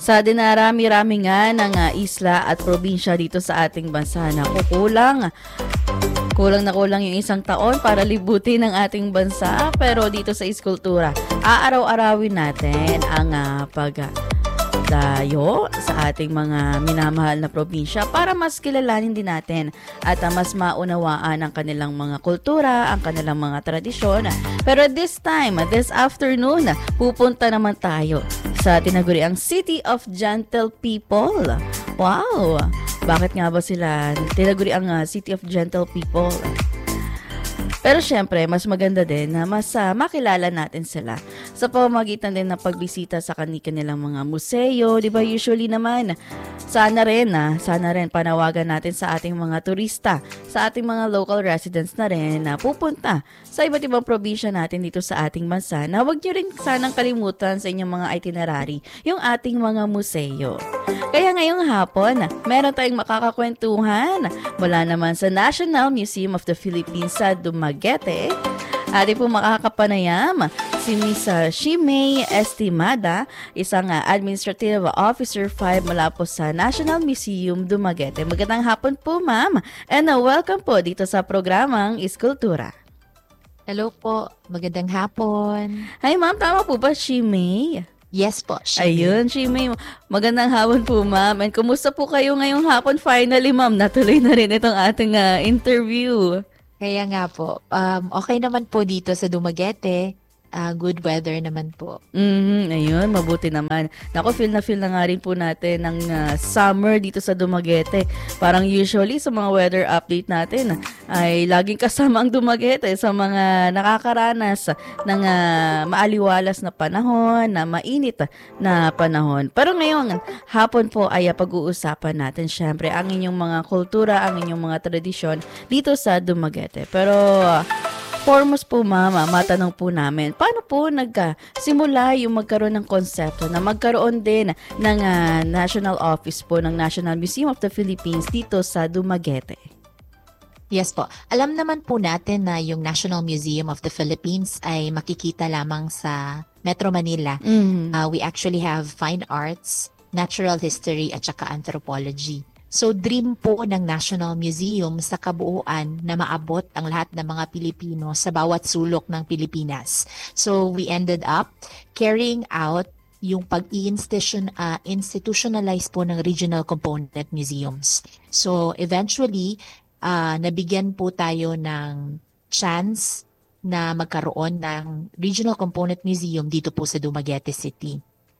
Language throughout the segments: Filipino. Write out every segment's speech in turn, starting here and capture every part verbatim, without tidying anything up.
Sa dinarami-rami nga ng ah, isla at probinsya dito sa ating bansa na kukulang. Kulang na kulang yung isang taon para libutin ang ating bansa. Pero dito sa Iskultura, aaraw-arawin natin ang uh, pag dayo sa ating mga minamahal na probinsya para mas kilalanin din natin at uh, mas maunawaan ang kanilang mga kultura, ang kanilang mga tradisyon. Pero this time, this afternoon, pupunta naman tayo sa tinaguriang City of Gentle People. Wow! Bakit nga ba sila tinaguriang uh, City of Gentle People? Pero syempre, mas maganda din na mas uh, makilala natin sila sa pamamagitan din ng pagbisita sa kanilang mga museo. Di ba usually naman, sana rin, ah, sana rin panawagan natin sa ating mga turista, sa ating mga local residents na rin na pupunta sa iba't ibang probinsya natin dito sa ating bansa na huwag nyo rin sanang kalimutan sa inyong mga itinerary yung ating mga museo. Kaya ngayong hapon, meron tayong makakakwentuhan mula naman sa National Museum of the Philippines sa Dumaguete. Ati po makakapanayam si Miss Shimei Estimada, isang uh, Administrative Officer five mula po sa National Museum Dumaguete. Magandang hapon po, ma'am, and uh, welcome po dito sa programang Iskultura. Hello po, magandang hapon. Hi ma'am, tama po ba Shimei? Yes po, Shimei. Ayun, Shimei. Magandang hapon po, ma'am. And kumusta po kayo ngayong hapon? Finally, ma'am, natuloy na rin itong ating uh, interview. Kaya nga po, um, okay naman po dito sa Dumaguete. Uh, good weather naman po. Mm, ayun, mabuti naman. Naku, feel na feel na nga rin po natin ng uh, summer dito sa Dumaguete. Parang usually sa mga weather update natin ay laging kasama ang Dumaguete sa mga nakakaranas ng uh, maaliwalas na panahon, na mainit na panahon. Pero ngayon, hapon po ay uh, pag-uusapan natin syempre ang inyong mga kultura, ang inyong mga tradisyon dito sa Dumaguete. Pero uh, foremost po, mama, matanong po namin, paano po nagsimula yung magkaroon ng konsepto na magkaroon din ng uh, National Office po ng National Museum of the Philippines dito sa Dumaguete? Yes po. Alam naman po natin na yung National Museum of the Philippines ay makikita lamang sa Metro Manila. Mm-hmm. Uh, we actually have fine arts, natural history, at saka anthropology. So dream po ng National Museum sa kabuuan na maabot ang lahat ng mga Pilipino sa bawat sulok ng Pilipinas. So we ended up carrying out yung pag-i-institution, uh, institutionalize po ng regional component museums. So eventually, uh, nabigyan po tayo ng chance na magkaroon ng regional component museum dito po sa Dumaguete City.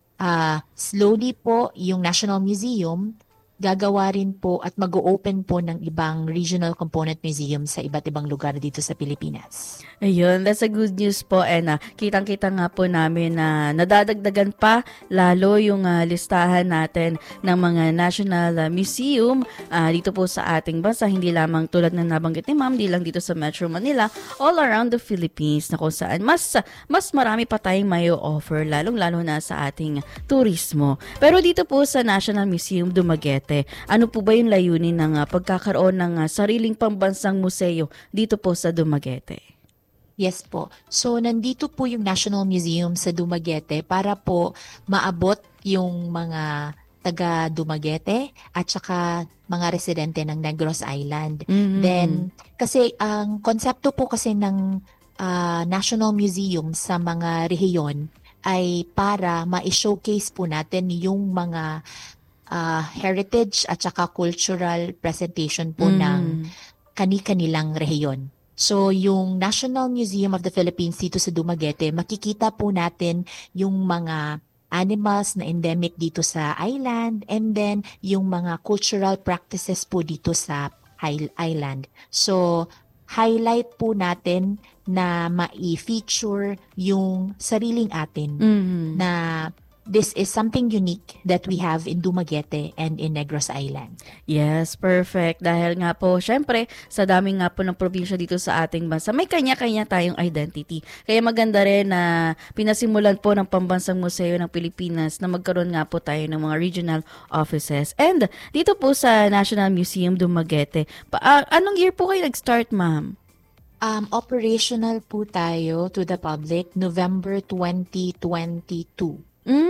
Uh, slowly po yung National Museum gagawa rin po at mag-o-open po ng ibang regional component museum sa iba't ibang lugar dito sa Pilipinas. Ayun, that's a good news po. And uh, kitang-kita nga po namin na nadadagdagan pa lalo yung uh, listahan natin ng mga national uh, museum uh, dito po sa ating bansa. Hindi lamang tulad na nabanggit ni ma'am, hindi lang dito sa Metro Manila, all around the Philippines na kung saan mas, mas marami pa tayong may offer, lalong-lalo na sa ating turismo. Pero dito po sa National Museum Dumaguete, ano po ba yung layunin ng uh, pagkakaroon ng uh, sariling pambansang museo dito po sa Dumaguete? Yes po. So nandito po yung National Museum sa Dumaguete para po maabot yung mga taga Dumaguete at saka mga residente ng Negros Island. Mm-hmm. Then kasi ang konsepto po kasi ng uh, National Museum sa mga rehiyon ay para ma-showcase po natin yung mga Uh, heritage at saka cultural presentation po mm. ng kani-kanilang rehiyon. So yung National Museum of the Philippines dito sa Dumaguete, makikita po natin yung mga animals na endemic dito sa island and then yung mga cultural practices po dito sa island. So highlight po natin na mai-feature yung sariling atin mm. na this is something unique that we have in Dumaguete and in Negros Island. Yes, perfect. Dahil nga po, syempre, sa dami nga po ng probinsya dito sa ating bansa, may kanya-kanya tayong identity. Kaya maganda rin na pinasimulan po ng Pambansang Museo ng Pilipinas na magkaroon nga po tayo ng mga regional offices. And dito po sa National Museum Dumaguete, pa, uh, anong year po kayo nag-start, ma'am? Um, operational po tayo to the public November twenty twenty-two. Mm,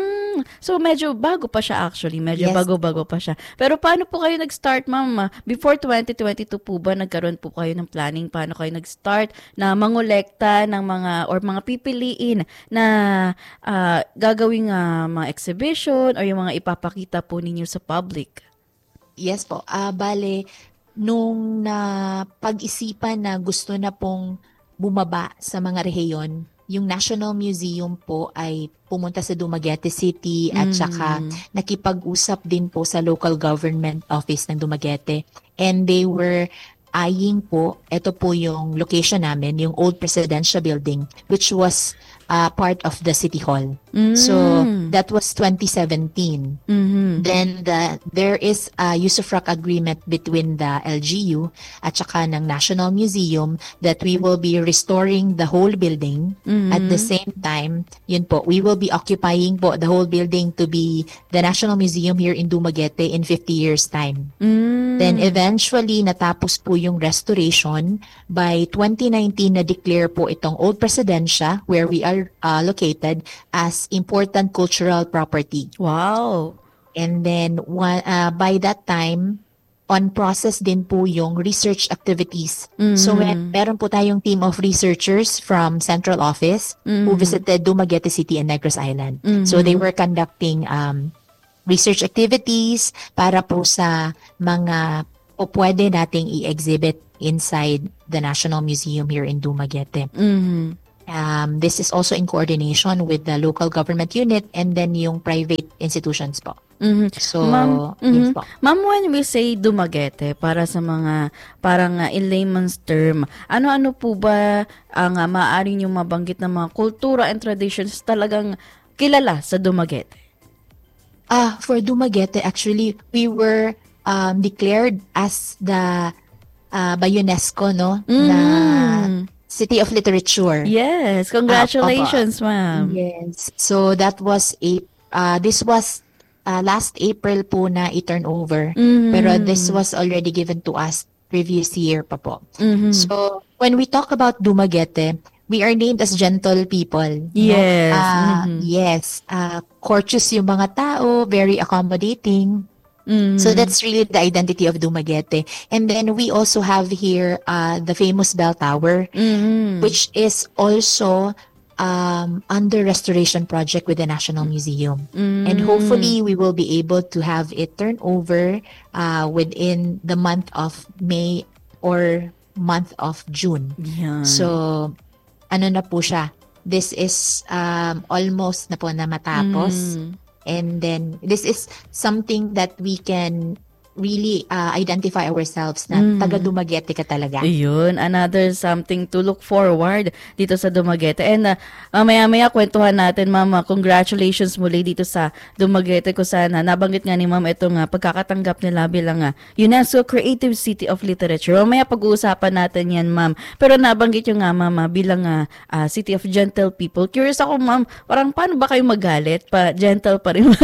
So, medyo bago pa siya actually. Medyo Yes. bago-bago pa siya. Pero paano po kayo nag-start, ma'am? Before twenty twenty-two po ba, nagkaroon po kayo ng planning? Paano kayo nag-start na mangolekta ng mga, or mga pipiliin na ah, gagawing ah, mga exhibition or yung mga ipapakita po ninyo sa public? Yes po. Ah, bale, nung na pag-isipan na gusto na pong bumaba sa mga rehiyon, yung National Museum po ay pumunta sa Dumaguete City at saka Mm. nakipag-usap din po sa local government office ng Dumaguete. And they were eyeing po, ito po yung location namin, yung old presidential building, which was uh, part of the City Hall. So, Mm. that was twenty seventeen. Mhm. Then the, there is a usufruct agreement between the L G U at saka ng National Museum that we will be restoring the whole building. Mhm. At the same time, yun po, we will be occupying po the whole building to be the National Museum here in Dumaguete in fifty years time. Mm. Then eventually natapos po yung restoration. By twenty nineteen na-declare po itong Old Presidencia where we are uh, located as important cultural property. Wow. And then one, uh, by that time, on process din po yung research activities. So Mhm. mer- meron po tayong team of researchers from central office who Mhm. visited Dumaguete City and Negros Island. So they were conducting um, research activities para po sa mga o pwede nating i-exhibit inside the National Museum here in Dumaguete. Mhm. Um, this is also in coordination with the local government unit and then yung private institutions po. Mhm. So, Ma'am, yes mhm. po. Ma'am, when we say Dumaguete, para sa mga, parang uh, in layman's term, ano-ano po ba ang uh, maaari niyong mabanggit na mga kultura and traditions talagang kilala sa Dumaguete? Ah, for Dumaguete, actually, we were um, declared as the uh, by UNESCO, no? Na Mm. City of Literature. Yes, congratulations, ma'am. Yes. So that was a uh, this was uh, last April po na i-turn over. Mhm. Pero this was already given to us previous year pa po. Mhm. So when we talk about Dumaguete, we are named as gentle people. no? Yes. Ah, Mhm. Yes. Uh, courteous yung mga tao, very accommodating. Mhm. So that's really the identity of Dumaguete. And then we also have here uh, the famous bell tower, Mhm. which is also um, under restoration project with the National Museum. Mm. And hopefully we will be able to have it turned over uh, within the month of May or month of June. Yan. So, ano na po siya? This is um, almost na po na matapos. Mm. And then, this is something that we can really uh, identify ourselves na Mm. taga Dumaguete ka talaga. Ayun, another something to look forward dito sa Dumaguete. And uh, mamaya-maya kwentuhan natin, Mama. Congratulations muli dito sa Dumaguete ko sana. Nabanggit nga ni Ma'am itong uh, pagkakatanggap nila bilang uh, UNESCO Creative City of Literature. Mamaya pag-uusapan natin yan, Ma'am. Pero nabanggit yung nga, Mama, bilang uh, uh, City of Gentle People. Curious ako, Ma'am, parang paano ba kayo magalit? Pa, gentle pa rin.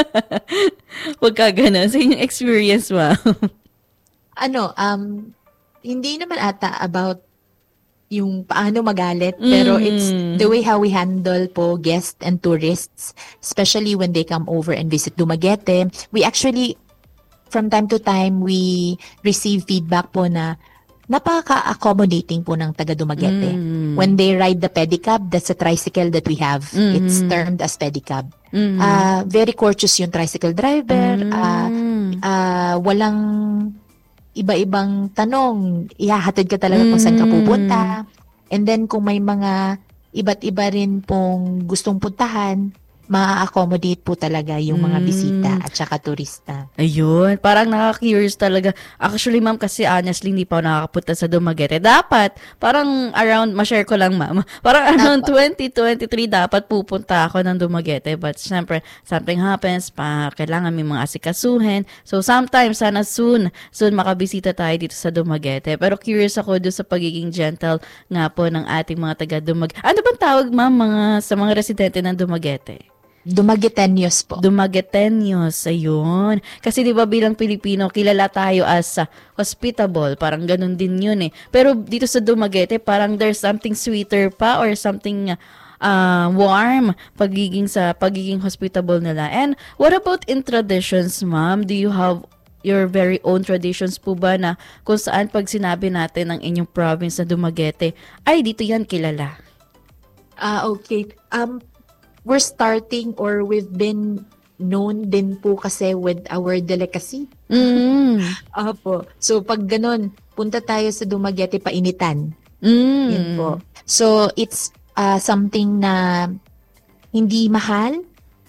Huwag ka ganun. Sa inyong experience, Ma'am. Ano, um, hindi naman ata about yung paano magalit, pero Mm. it's the way how we handle po guests and tourists, especially when they come over and visit Dumaguete. We actually, from time to time, we receive feedback po na napaka-accommodating po ng taga Dumaguete. Mm. When they ride the pedicab, that's a tricycle that we have. Mhm. It's termed as pedicab. Mhm. Ah, very courteous yung tricycle driver. Ah, Mm. ah, walang iba-ibang tanong. Ihahatid ka talaga kung saan ka Mm. pupunta. And then kung may mga iba't iba rin pong gustong puntahan, ma-accommodate po talaga yung mga Mm. bisita at saka turista. Ayun, parang nakaka-curious talaga. Actually, ma'am, kasi honestly, hindi pa ako nakakapunta sa Dumaguete. Dapat, parang around, ma-share ko lang, ma'am. Parang around twenty twenty-three, dapat pupunta ako ng Dumaguete. But, syempre, something happens, pa, kailangan may mga asikasuhin. So, sometimes, sana soon, soon makabisita tayo dito sa Dumaguete. Pero curious ako doon sa pagiging gentle nga po ng ating mga taga-Dumaguete. Ano bang tawag, ma'am, mga, sa mga residente ng Dumaguete? Dumagueteños po. Dumagueteños, ayun. Kasi di ba bilang Pilipino, kilala tayo as uh, hospitable, parang ganun din yun eh. Pero dito sa Dumaguete, parang there's something sweeter pa or something ah, warm pagiging sa pagiging hospitable nila. And what about in traditions, ma'am? Do you have your very own traditions po ba na kung saan pag sinabi natin ang inyong province na Dumaguete, ay dito yan kilala? Ah, okay. Um, we're starting or we've been known din po kasi with our delicacy. Mm. Apo. So, pag ganun, punta tayo sa Dumaguete, painitan. Mm. Yun po. So, it's uh, something na hindi mahal,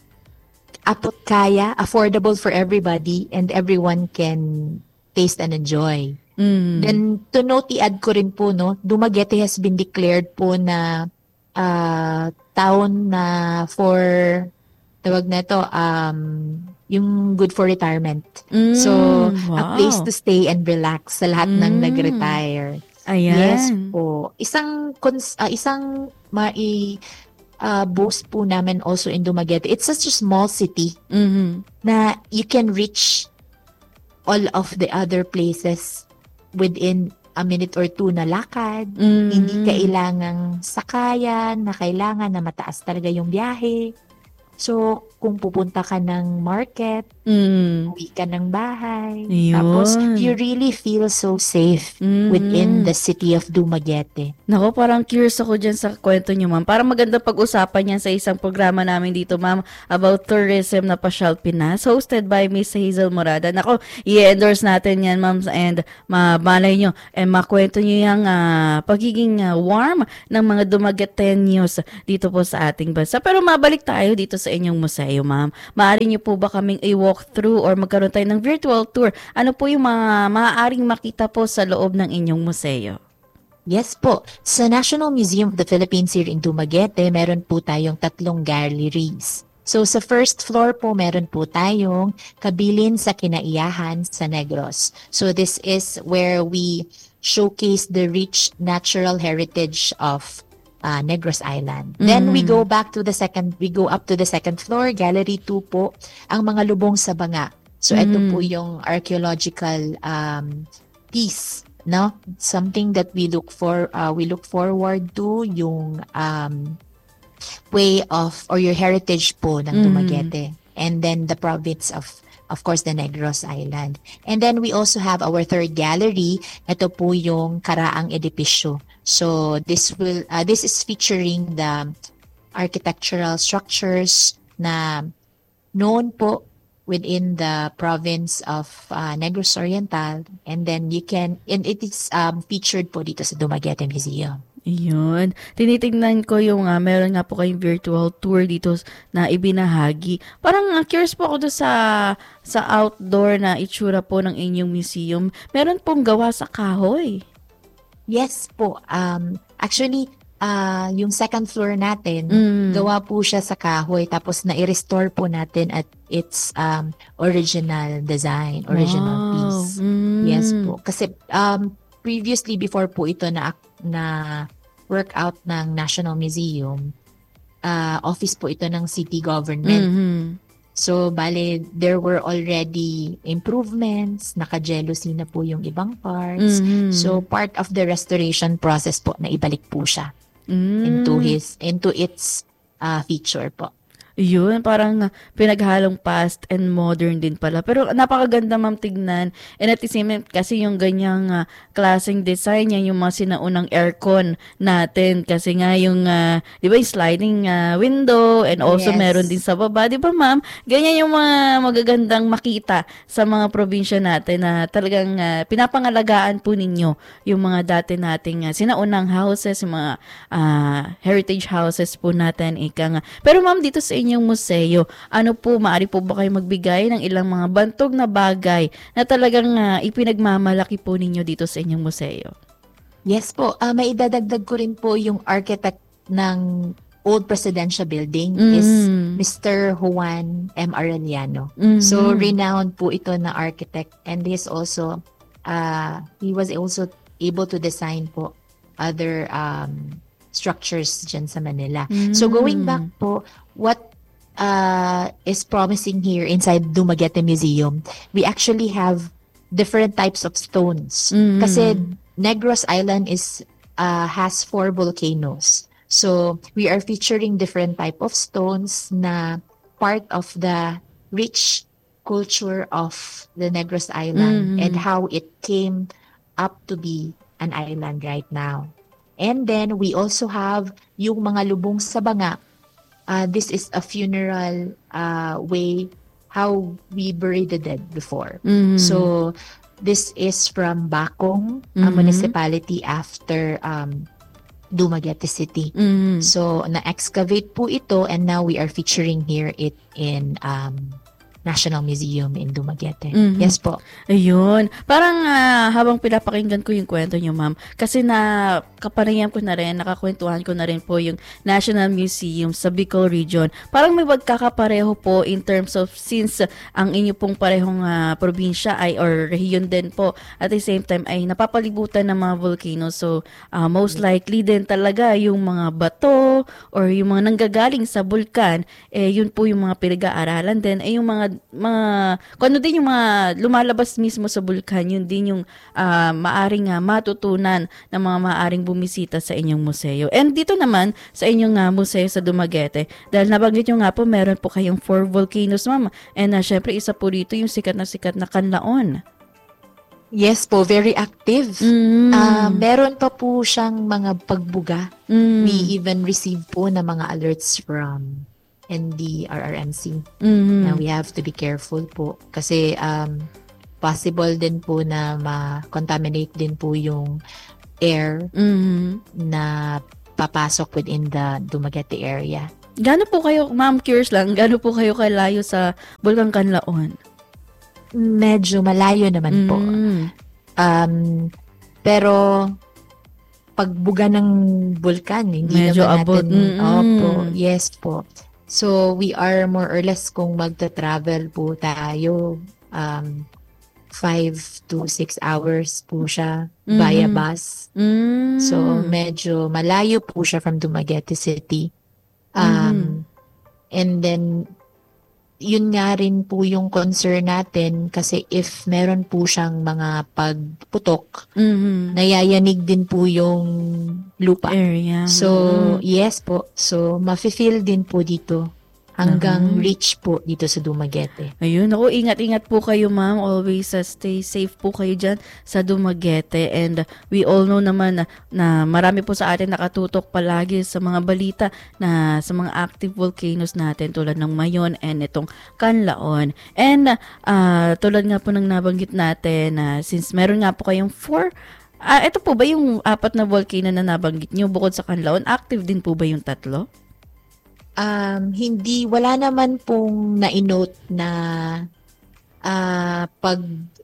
apot kaya, affordable for everybody, and everyone can taste and enjoy. Mm. Then, to note, i-add ko rin po, no, Dumaguete has been declared po na uh, town na for, tawag na ito, um, yung good for retirement. Mm, So, a wow. place to stay and relax sa lahat ng Mm. nag-retire. Ayan. Yes po. Isang cons- ah, isang mai uh, boast po namin also in Dumaguete. It's such a small city Mhm. na you can reach all of the other places within a minute or two na lakad. Mm. Hindi kailangang sakayan, na kailangan na mataas talaga yung biyahe. So, kung pupunta ka ng market, Mm. uwi ka ng bahay. Yun. Tapos, you really feel so safe Mhm. within the city of Dumaguete. Nako, parang curious ako dyan sa kwento nyo, ma'am. Parang maganda pag-usapan yan sa isang programa namin dito, ma'am, about tourism na Pasyal Pinas, hosted by Miss Hazel Morada. Nako, i-endorse natin yan, ma'am, and mabalay nyo, and makwento nyo yung ah, pagiging ah, warm ng mga Dumagueteños dito po sa ating bansa. Pero mabalik tayo dito sa inyong museo, ma'am. Maaari nyo po ba kaming i-walk through or magkaroon tayo ng virtual tour? Ano po yung mga maaaring makita po sa loob ng inyong museo? Yes po. Sa National Museum of the Philippines here in Dumaguete, meron po tayong tatlong galleries. So sa first floor po, meron po tayong Kabilin sa Kinaiyahan sa Negros. So this is where we showcase the rich natural heritage of uh, Negros Island. Then we go back to the second, we go up to the second floor, Gallery two po, ang mga lubong sa Banga. So ito po yung archaeological um, piece, no? Something that we look for, uh, we look forward to, yung um, way of, or your heritage po ng Dumaguete. And then the province of, of course, the Negros Island. And then we also have our third gallery. Ito po yung Karaang Edipisyo. So this will, uh, this is featuring the architectural structures na known po within the province of uh, Negros Oriental, and then you can, and it is um, featured po dito sa Dumaguete Museum. Yun. Tinitingnan ko yung uh, meron nga po kayong virtual tour dito na ibinahagi. Parang uh, curious po ako doon sa sa outdoor na itsura po ng inyong museum. Meron pong gawa sa kahoy. Yes po. Um, actually, uh, yung second floor natin, Mm. gawa po siya sa kahoy, tapos na-restore po natin at its um, original design, original Wow. piece. Mm. Yes po. Kasi um, previously, before po ito na, na workout ng National Museum, uh, office po ito ng city government. Mhm. So, bale, there were already improvements, naka-jealousy na po yung ibang parts. Mhm. So, part of the restoration process po na ibalik po siya Mm. into his into its uh, feature po. Yun, parang uh, pinaghalong past and modern din pala. Pero napakaganda, ma'am, tignan. And at the same time, kasi yung ganyang uh, klaseng design, yan yung mga sinaunang aircon natin. Kasi nga yung, uh, di ba, yung sliding uh, window and also Yes. meron din sa baba. Di ba, ma'am? Ganyan yung mga magagandang makita sa mga probinsya natin na talagang uh, pinapangalagaan po ninyo yung mga dati nating uh, sinaunang houses, yung mga uh, heritage houses po natin. Ika nga. Pero ma'am, dito sa inyong museo, ano po, maaari po ba kayo magbigay ng ilang mga bantog na bagay na talagang uh, ipinagmamalaki po ninyo dito sa inyong museo? Yes po, uh, may idadagdag ko rin po yung architect ng old presidential building Mm. is Mister Juan M. Arellano. Mhm. So, renowned po ito na architect, and he's also, uh, he was also able to design po other um, structures dyan sa Manila. So, going back po, what uh, is promising here inside Dumaguete Museum, we actually have different types of stones. Mhm. Kasi Negros Island is uh, has four volcanoes. So we are featuring different type of stones na part of the rich culture of the Negros Island Mhm. and how it came up to be an island right now. And then we also have yung mga lubong sa banga. Uh, this is a funeral uh, way how we bury the dead before. Mhm. So this is from Bacong, a Mhm. municipality after um, Dumaguete City. Mhm. So na-excavate po ito and now we are featuring here it in um, National Museum in Dumaguete. Mhm. Yes po. Ayun. Parang ah, habang pinapakinggan ko yung kwento niyo, ma'am, kasi na kapanayam ko na rin, nakakwentuhan ko na rin po yung National Museum sa Bicol Region. Parang may magkakapareho po in terms of since ah, ang inyo pong parehong ah, probinsya ay or rehiyon din po at the same time ay napapalibutan ng mga volcanoes. So ah, most likely din talaga yung mga bato or yung mga nanggagaling sa bulkan, eh yun po yung mga pinag-aaralan din. Eh yung mga mga kung ano din yung mga lumalabas mismo sa bulkan, yun din yung ah, maaring nga matutunan ng mga maaring bumisita sa inyong museo. And dito naman sa inyong nga museo sa Dumaguete, dahil nabanggit nyo nga po meron po kayong four volcanoes, ma'am. And uh, syempre isa po dito yung sikat na sikat na Canlaon. Yes po, very active. Mm. Ah, meron pa po siyang mga pagbuga. Mm. We even receive po na mga alerts from N D R R M C. Mhm. Na we have to be careful po kasi um, possible din po na ma-contaminate din po yung air Mhm. na papasok within the Dumaguete area. Gaano po kayo, ma'am, curious lang, gaano po kayo kalayo sa Bulkang Canlaon? Medyo malayo naman po. Mm. Um, pero pagbuga ng bulkan, hindi Medyo naman abot. natin, Mm-mm. opo, yes po. So, we are more or less kung magta-travel po tayo, um, five to six hours po siya via Mhm. bus. Mm. So, medyo malayo po siya from Dumaguete City. Um, Mhm. And then, yun nga rin po yung concern natin kasi if meron po siyang mga pagputok, Mhm. nayayanig din po yung lupa. Area. So, Mm. yes po. So, mafe-feel din po dito hanggang Mhm. reach po dito sa Dumaguete. Ayun, ako, ingat-ingat po kayo, ma'am. Always uh, stay safe po kayo dyan sa Dumaguete. And uh, we all know naman na, na marami po sa atin nakatutok palagi sa mga balita na sa mga active volcanoes natin tulad ng Mayon and itong Canlaon. And uh, tulad nga po ng nabanggit natin na uh, since meron nga po kayong four, ah ito po ba yung apat na volcano na nabanggit nyo bukod sa Canlaon? Active din po ba yung tatlo? Um, hindi, wala naman pong na-note na ah, pag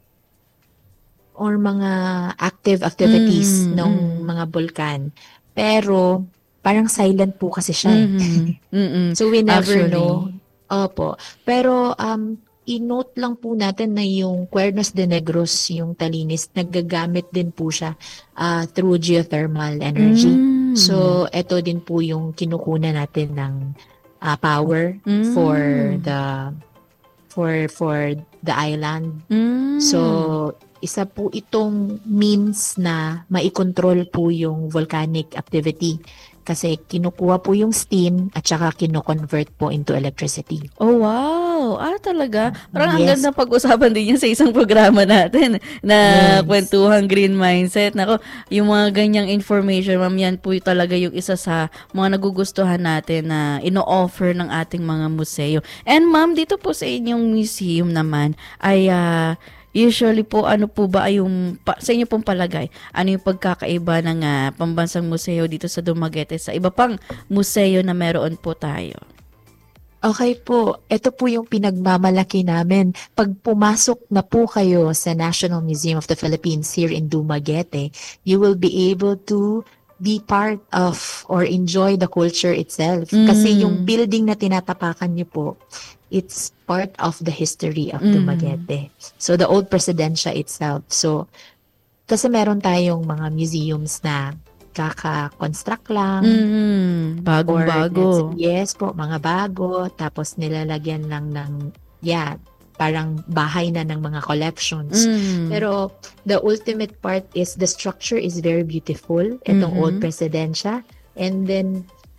or mga active activities Mm, ng mm. mga bulkan. Pero, parang silent po kasi siya eh. Mhm. Mm-mm. So, we never Actually. know. Opo. Pero, um, i-note lang po natin na yung Cuernos de Negros, yung Talinis, nagagamit din po siya ah, through geothermal energy. Mm. So, ito din po yung kinukunan natin ng ah, power Mm. for the for for the island. Mm. So, isa po itong means na maikontrol po yung volcanic activity kasi kinukuha po yung steam at saka kino-convert po into electricity. Oh, wow. Ah, talaga? Parang ang Yes. ganda pag-usapan din yan sa isang programa natin na Yes. kwentuhang green mindset. Nako, yung mga ganyang information, ma'am, yan po talaga yung isa sa mga nagugustuhan natin na ino-offer ng ating mga museo. And ma'am, dito po sa inyong museum naman ay ah, usually po, ano po ba ay yung, pa, sa inyo pong palagay, ano yung pagkakaiba ng ah, pambansang museo dito sa Dumaguete sa iba pang museo na meron po tayo? Okay po, ito po yung pinagmamalaki namin. Pag pumasok na po kayo sa National Museum of the Philippines here in Dumaguete, you will be able to be part of or enjoy the culture itself. Kasi Mm. yung building na tinatapakan niyo po, it's part of the history of Mm. Dumaguete. So the old Presidencia itself. So, kasi meron tayong mga museums na kaka-construct lang. Mm, bagong-bago. Or, yes po, mga bago. Tapos nilalagyan lang ng, yeah, parang bahay na ng mga collections. Mm. Pero the ultimate part is the structure is very beautiful. Itong Mhm. old Presidencia. And then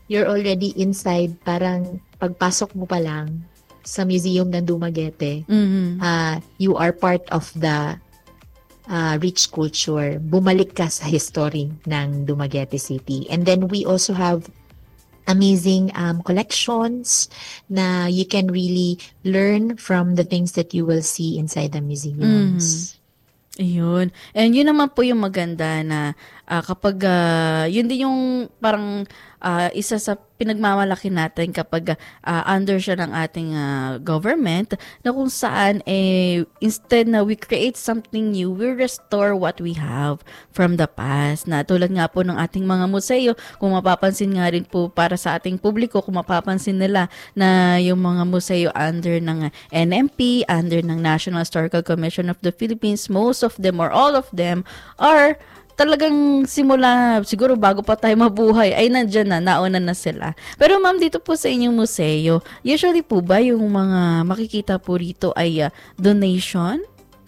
you're already inside, parang pagpasok mo pa lang sa museum ng Dumaguete, Mhm. uh, you are part of the uh, rich culture. Bumalik ka sa history ng Dumaguete City. And then we also have amazing um, collections na you can really learn from the things that you will see inside the museums. Ayun. And yun naman po yung maganda na ah, kapag ah, yun din yung parang ah, isa sa pinagmamalaki natin kapag ah, under siya ng ating ah, government na kung saan eh instead na we create something new, we restore what we have from the past. Na tulad nga po ng ating mga museo, kung mapapansin nga rin po para sa ating publiko, kung mapapansin nila na yung mga museo under ng N M P, under ng National Historical Commission of the Philippines, most of them or all of them are talagang simula, siguro bago pa tayo mabuhay, ay nandyan na, nauna na sila. Pero ma'am, dito po sa inyong museo, usually po ba yung mga makikita po rito ay ah, donation?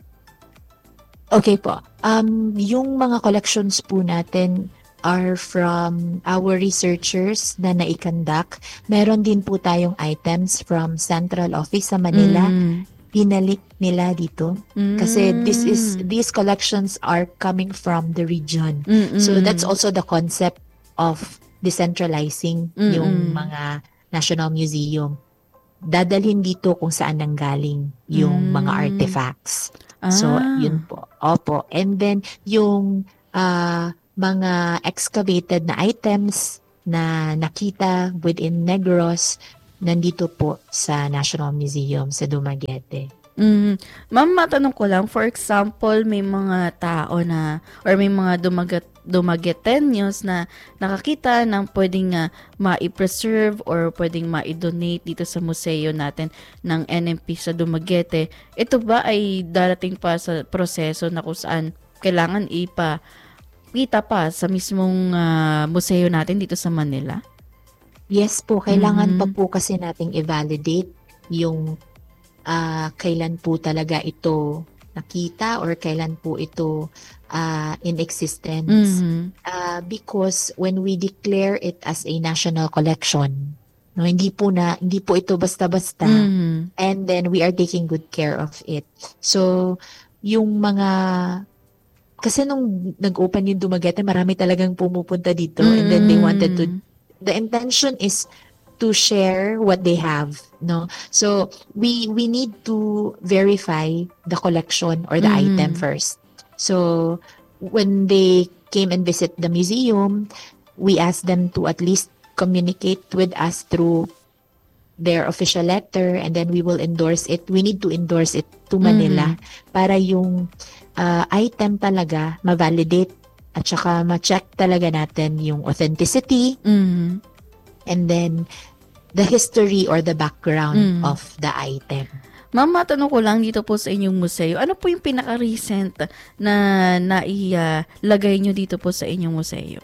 Okay po. Um, yung mga collections po natin are from our researchers na naikandak. Meron din po tayong items from Central Office sa Manila. Mm. Pinalik nila dito. Kasi this is Mm. these collections are coming from the region. Mm-mm. So that's also the concept of decentralizing Mm-mm. yung mga National Museum. Dadalhin dito kung saan nanggaling yung Mm. mga artifacts. Ah. So, yun po. Opo. And then, yung ah, mga excavated na items na nakita within Negros, nandito po sa National Museum sa Dumaguete. Mm. Ma'am, matanong ko lang, for example, may mga tao na, or may mga dumagat, dumagetenyos na nakakita ng pwedeng uh, ma-preserve or pwedeng ma-donate dito sa museo natin ng N M P sa Dumaguete. Ito ba ay darating pa sa proseso na kung saan kailangan ipa kita pa sa mismong uh, museo natin dito sa Manila? Yes po, kailangan Mhm. pa po kasi nating i-validate yung ah, kailan po talaga ito nakita or kailan po ito ah, in existence. Mhm. Ah, because when we declare it as a national collection, no, hindi po na hindi po ito basta-basta, Mhm. and then we are taking good care of it. So, yung mga kasi nung nag-open yung Dumaguete, marami talagang pumupunta dito, and then they wanted to, Mm. the intention is to share what they have, no? So we we need to verify the collection or the Mhm. item first. So when they came and visit the museum, we asked them to at least communicate with us through their official letter, and then we will endorse it. We need to endorse it to Manila para yung uh, item talaga ma-validate at saka ma-check talaga natin yung authenticity, Mhm. and then the history or the background Mm. of the item. Ma'am, matanong ko lang dito po sa inyong museo, ano po yung pinaka-recent na nailagay nyo dito po sa inyong museo?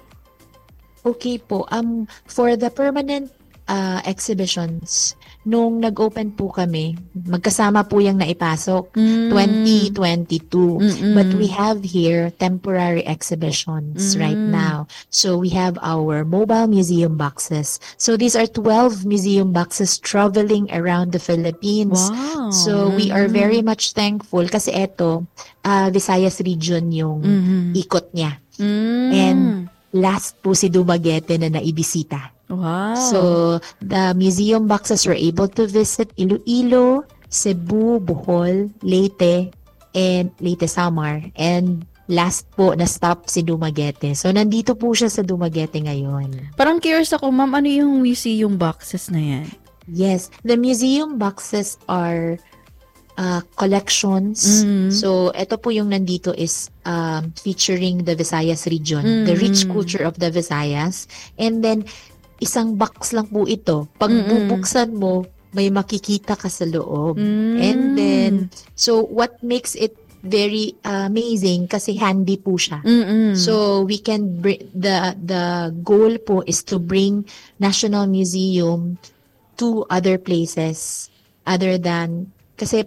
Okay po, um for the permanent uh, exhibitions, nung nag-open po kami, magkasama po yung naipasok, Mm. twenty twenty-two. Mm-mm. But we have here temporary exhibitions Mm. right now. So we have our mobile museum boxes. So these are twelve museum boxes traveling around the Philippines. Wow. So we are Mhm. very much thankful kasi eto, uh, Visayas region yung Mhm. ikot niya. Mm. And last po si Dumaguete na naibisita. wow. So the museum boxes were able to visit Iloilo, Cebu, Bohol, Leyte, and Leyte Samar. And last po na stop si Dumaguete. So nandito po siya sa Dumaguete ngayon. Parang curious ako, ma'am, ano yung museum boxes na yan? Yes, the museum boxes are uh, collections. Mhm. So ito po yung nandito is um, featuring the Visayas region, the rich Mhm. culture of the Visayas. And then isang box lang po ito. Pag Mm-mm. bubuksan mo, may makikita ka sa loob. Mm. And then, so what makes it very uh, amazing kasi handy po siya. Mm-mm. So we can bring, the the goal po is to bring National Museum to other places other than, kasi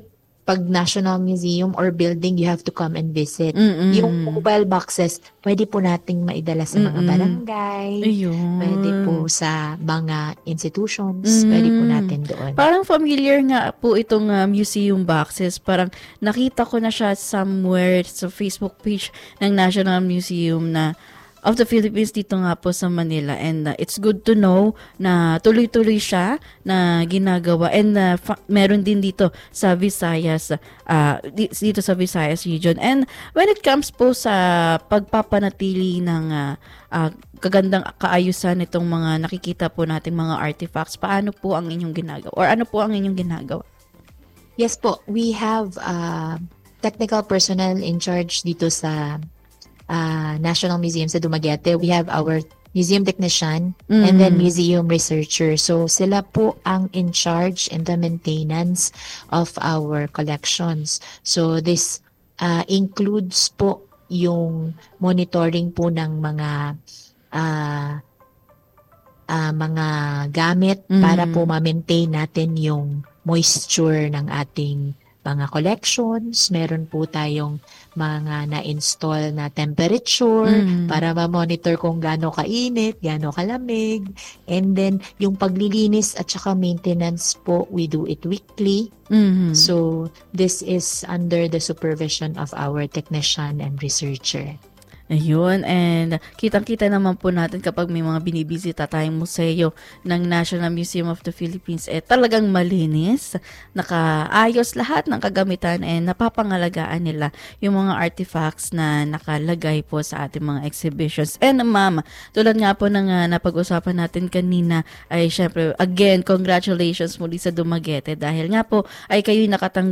pag National Museum or building, you have to come and visit. Mm-mm. Yung mobile boxes, pwede po nating maidala sa mga Mm-mm. barangay, Ayun. pwede po sa mga institutions, pwede po Mm. natin doon. Parang familiar nga po itong uh, museum boxes. Parang nakita ko na siya somewhere sa Facebook page ng National Museum na of the Philippines dito nga po sa Manila, and uh, it's good to know na tuloy-tuloy siya na ginagawa, and uh, fa- meron din dito sa Visayas, uh, di- dito sa Visayas region. And when it comes po sa pagpapanatili ng uh, uh, kagandang kaayusan nitong mga nakikita po nating mga artifacts, paano po ang inyong ginagawa or ano po ang inyong ginagawa? Yes po, we have uh, technical personnel in charge dito sa uh, National Museum sa Dumaguete. We have our museum technician Mm. and then museum researcher. So sila po ang in charge in the maintenance of our collections. So this uh, includes po yung monitoring po ng mga uh, uh, mga gamit Mm. para po ma-maintain natin yung moisture ng ating mga collections. Meron po tayong mga na-install na temperature Mm. para ma-monitor kung gaano kainit, gaano kalamig. And then, yung paglilinis at saka maintenance po, we do it weekly. Mhm. So, this is under the supervision of our technician and researcher. Ayun, and kitang-kita naman po natin kapag may mga binibisita tayong museo ng National Museum of the Philippines, eh talagang malinis, nakaayos lahat ng kagamitan, and napapangalagaan nila yung mga artifacts na nakalagay po sa ating mga exhibitions. And ma'am, tulad nga po ng uh, napag-usapan natin kanina, ay syempre, again, congratulations muli sa Dumaguete dahil nga po ay kayo'y nakatang